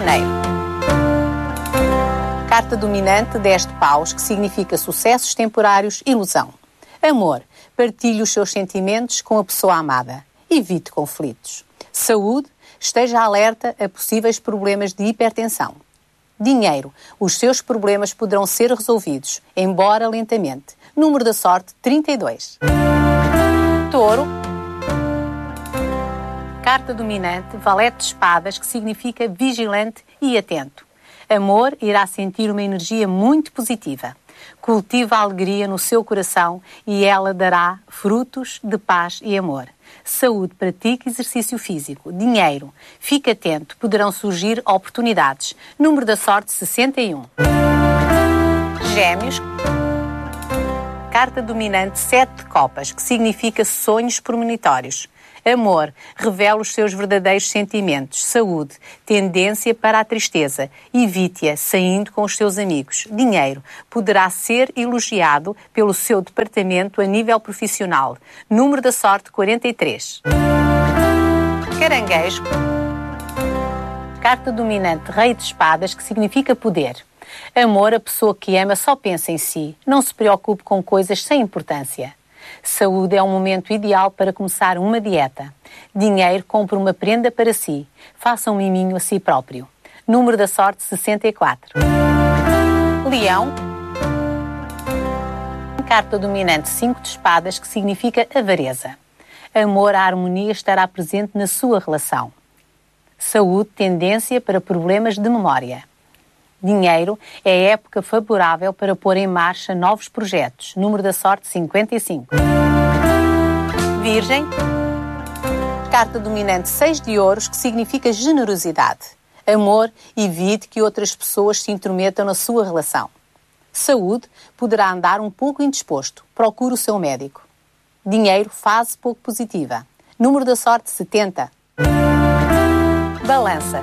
janeiro. Carta dominante 10 de paus, que significa sucessos temporários, ilusão. Amor, partilhe os seus sentimentos com a pessoa amada. Evite conflitos. Saúde, esteja alerta a possíveis problemas de hipertensão. Dinheiro, os seus problemas poderão ser resolvidos, embora lentamente. Número da sorte 32. Touro. Carta dominante, valete de espadas, que significa vigilante e atento. Amor, irá sentir uma energia muito positiva. Cultiva a alegria no seu coração e ela dará frutos de paz e amor. Saúde, pratique exercício físico. Dinheiro, fique atento, poderão surgir oportunidades. Número da sorte 61. Gêmeos. Carta dominante 7 de copas, que significa sonhos premonitórios. Amor, revela os seus verdadeiros sentimentos. Saúde, tendência para a tristeza. Evite-a saindo com os seus amigos. Dinheiro, poderá ser elogiado pelo seu departamento a nível profissional. Número da sorte 43. Caranguejo. Carta dominante Rei de espadas, que significa poder. Amor, a pessoa que ama só pensa em si. Não se preocupe com coisas sem importância. Saúde, é um momento ideal para começar uma dieta. Dinheiro, compre uma prenda para si. Faça um miminho a si próprio. Número da sorte 64. Leão. Carta dominante 5 de espadas, que significa avareza. Amor, a harmonia estará presente na sua relação. Saúde, tendência para problemas de memória. Dinheiro, é época favorável para pôr em marcha novos projetos. Número da sorte 55. Virgem. Carta dominante 6 de ouros, que significa generosidade. Amor, evite que outras pessoas se intrometam na sua relação. Saúde, poderá andar um pouco indisposto. Procure o seu médico. Dinheiro, fase pouco positiva. Número da sorte 70. Balança.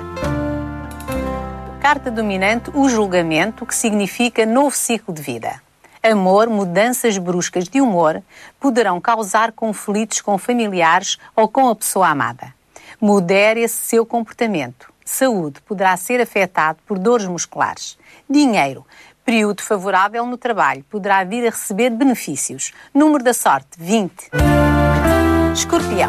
Carta dominante, o julgamento, que significa novo ciclo de vida. Amor, mudanças bruscas de humor poderão causar conflitos com familiares ou com a pessoa amada. Modere esse seu comportamento. Saúde, poderá ser afetado por dores musculares. Dinheiro, período favorável no trabalho, poderá vir a receber benefícios. Número da sorte 20. Escorpião.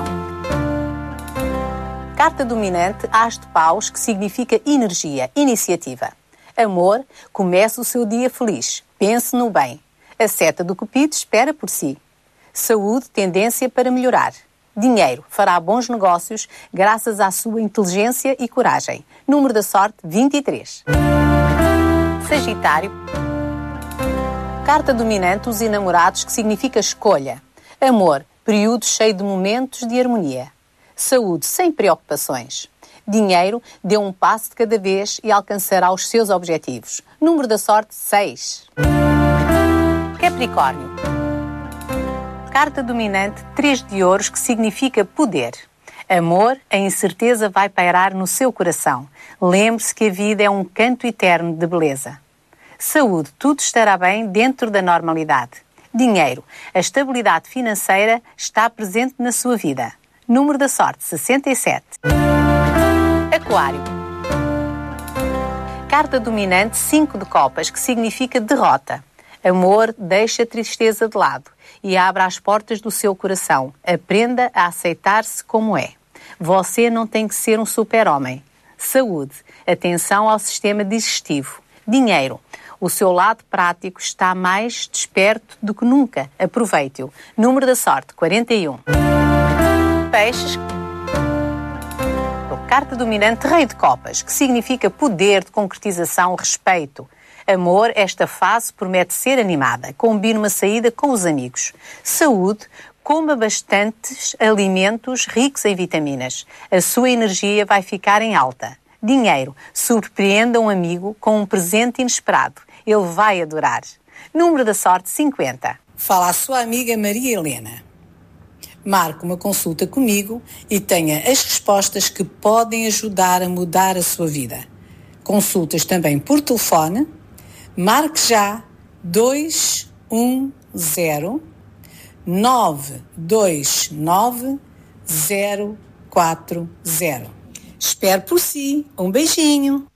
Carta dominante, As de paus, que significa energia, iniciativa. Amor, comece o seu dia feliz. Pense no bem. A seta do cupido espera por si. Saúde, tendência para melhorar. Dinheiro, fará bons negócios graças à sua inteligência e coragem. Número da sorte 23. Sagitário. Carta dominante, os enamorados, que significa escolha. Amor, período cheio de momentos de harmonia. Saúde, sem preocupações. Dinheiro, dê um passo de cada vez e alcançará os seus objetivos. Número da sorte 6. Capricórnio. Carta dominante 3 de ouros, que significa poder. Amor, a incerteza vai pairar no seu coração. Lembre-se que a vida é um canto eterno de beleza. Saúde, tudo estará bem dentro da normalidade. Dinheiro, a estabilidade financeira está presente na sua vida. Número da sorte 67. Aquário. Carta dominante 5 de copas, que significa derrota. Amor, deixe a tristeza de lado e abra as portas do seu coração. Aprenda a aceitar-se como é. Você não tem que ser um super-homem. Saúde, atenção ao sistema digestivo. Dinheiro, o seu lado prático está mais desperto do que nunca. Aproveite-o. Número da sorte 41. Peixes. Carta dominante Rei de copas, que significa poder de concretização, respeito. Amor, esta fase promete ser animada. Combine uma saída com os amigos. Saúde, coma bastantes alimentos ricos em vitaminas. A sua energia vai ficar em alta. Dinheiro, surpreenda um amigo com um presente inesperado. Ele vai adorar. Número da sorte 50. Fala a sua amiga Maria Helena. Marque uma consulta comigo e tenha as respostas que podem ajudar a mudar a sua vida. Consultas também por telefone. Marque já 210 929 040. Espero por si. Um beijinho.